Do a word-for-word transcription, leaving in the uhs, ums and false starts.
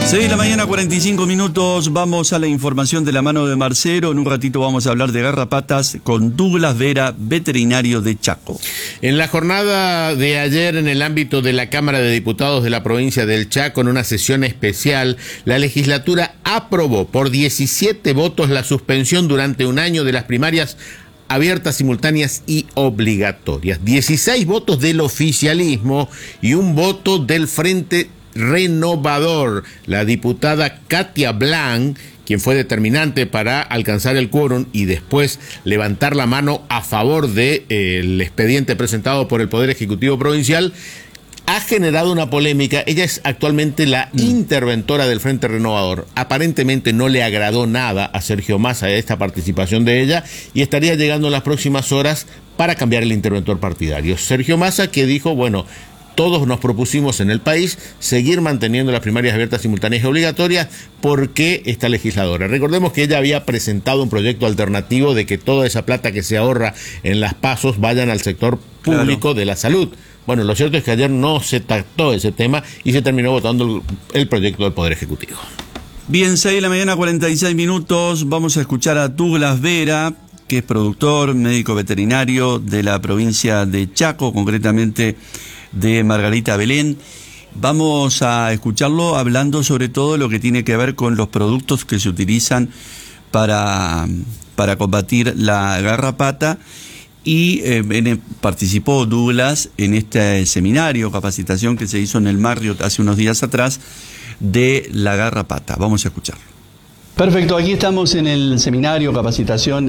seis de la mañana, cuarenta y cinco minutos, vamos a la información de la mano de Marcelo. En un ratito vamos a hablar de garrapatas con Douglas Vera, veterinario de Chaco. En la jornada de ayer, en el ámbito de la Cámara de Diputados de la provincia del Chaco, en una sesión especial, la legislatura aprobó por diecisiete votos la suspensión durante un año de las primarias abiertas, simultáneas y obligatorias. dieciséis votos del oficialismo y un voto del Frente Renovador. La diputada Katia Blanc, quien fue determinante para alcanzar el quórum y después levantar la mano a favor del de, eh, expediente presentado por el Poder Ejecutivo Provincial, ha generado una polémica. Ella es actualmente la mm. interventora del Frente Renovador. Aparentemente no le agradó nada a Sergio Massa esta participación de ella y estaría llegando en las próximas horas para cambiar el interventor partidario. Sergio Massa, que dijo, bueno, todos nos propusimos en el país seguir manteniendo las primarias abiertas, simultáneas y obligatorias. ¿Por qué esta legisladora? Recordemos que ella había presentado un proyecto alternativo de que toda esa plata que se ahorra en las pasos vayan al sector público claro. de la salud. Bueno, lo cierto es que ayer no se trató ese tema y se terminó votando el, el proyecto del Poder Ejecutivo. Bien, seis de la mañana, cuarenta y seis minutos. Vamos a escuchar a Douglas Vera, que es productor, médico veterinario de la provincia de Chaco, concretamente de Margarita Belén. Vamos a escucharlo hablando sobre todo lo que tiene que ver con los productos que se utilizan para, para combatir la garrapata. Y eh, en, participó Douglas en este seminario, capacitación que se hizo en el Marriott hace unos días atrás, de la garrapata. Vamos a escucharlo. Perfecto, aquí estamos en el seminario, capacitación